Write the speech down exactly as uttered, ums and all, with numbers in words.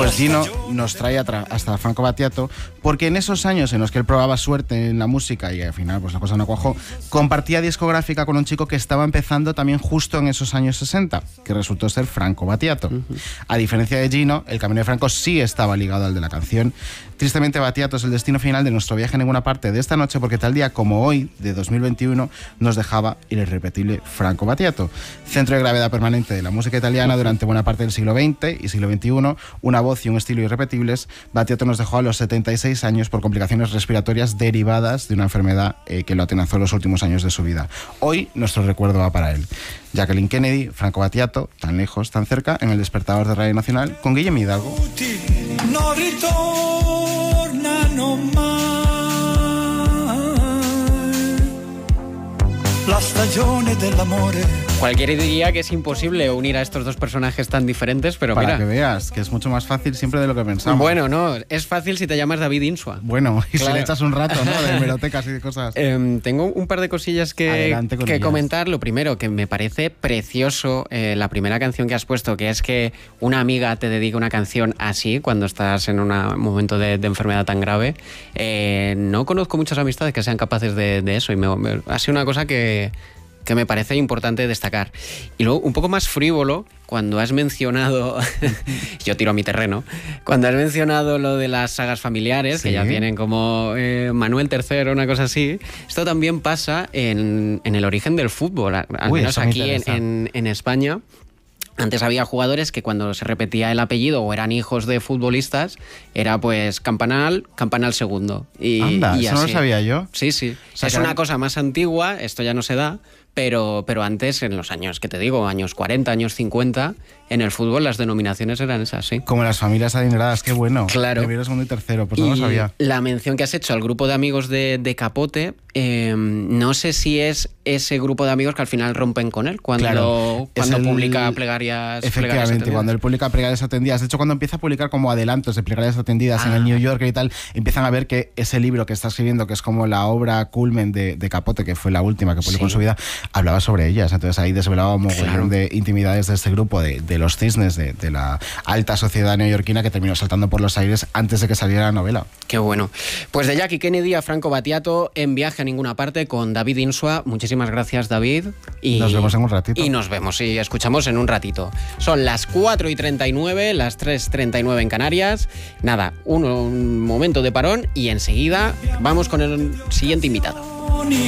Pues Gino nos trae hasta Franco Battiato, porque en esos años en los que él probaba suerte en la música y al final pues la cosa no cuajó, compartía discográfica con un chico que estaba empezando también justo en esos años sesenta, que resultó ser Franco Battiato. Uh-huh. A diferencia de Gino, el camino de Franco sí estaba ligado al de la canción. Tristemente, Battiato es el destino final de nuestro viaje a ninguna parte de esta noche, porque tal día como hoy, de dos mil veintiuno, nos dejaba el irrepetible Franco Battiato. Centro de gravedad permanente de la música italiana durante buena parte del siglo veinte y siglo veintiuno, una voz y un estilo irrepetibles, Battiato nos dejó a los setenta y seis años por complicaciones respiratorias derivadas de una enfermedad eh, que lo atenazó en los últimos años de su vida. Hoy nuestro recuerdo va para él. Jacqueline Kennedy, Franco Battiato, tan lejos, tan cerca, en el despertador de Radio Nacional, con Guillermo Hidalgo. No ritornano mai la stagione dell'amore. Cualquiera diría que es imposible unir a estos dos personajes tan diferentes, pero Para mira... que veas, que es mucho más fácil siempre de lo que pensamos. Bueno, no, es fácil si te llamas David Insua. Bueno, y claro. si le echas un rato, ¿no? De hemerotecas y de cosas. Eh, tengo un par de cosillas que, que comentar. Lo primero, que me parece precioso eh, la primera canción que has puesto, que es que una amiga te dedica una canción así cuando estás en un momento de, de enfermedad tan grave. Eh, no conozco muchas amistades que sean capaces de, de eso y me, me, ha sido una cosa que... que me parece importante destacar. Y luego, un poco más frívolo, cuando has mencionado, yo tiro a mi terreno, cuando has mencionado lo de las sagas familiares, sí, que ya tienen como eh, Manuel tercero, una cosa así, esto también pasa en, en el origen del fútbol, al Uy, menos aquí en, en, en España. Antes había jugadores que cuando se repetía el apellido o eran hijos de futbolistas, era pues Campanal, Campanal segundo. Y, Anda, y eso así. no lo sabía yo. Sí, sí. O sea, es que una eran... cosa más antigua, esto ya no se da, pero, pero antes, en los años, que te digo, años cuarenta, años cincuenta, en el fútbol las denominaciones eran esas, sí. Como las familias adineradas, qué bueno. Claro. Primero, segundo y tercero, pues y no lo sabía. La mención que has hecho al grupo de amigos de, de Capote, eh, no sé si es ese grupo de amigos que al final rompen con él cuando, claro, cuando el... publica plegarias. Efectivamente, plegarias cuando él publica plegarias atendidas. De hecho, cuando empieza a publicar como adelantos de plegarias atendidas ah. en el New Yorker y tal, empiezan a ver que ese libro que está escribiendo, que es como la obra culmen de, de Capote, que fue la última que publicó sí. en su vida, hablaba sobre ellas. Entonces ahí desvelaba un montón claro. de intimidades de este grupo, de, de los cisnes, de, de la alta sociedad neoyorquina, que terminó saltando por los aires antes de que saliera la novela. Qué bueno. Pues de Jackie Kennedy a Franco Battiato, en Viaje a ninguna parte con David Insua. Muchísimas gracias, David. Y nos vemos en un ratito. Y nos vemos y escuchamos en un ratito. Son las cuatro y treinta y nueve, las tres y treinta y nueve en Canarias. Nada, un, un momento de parón y enseguida vamos con el siguiente invitado.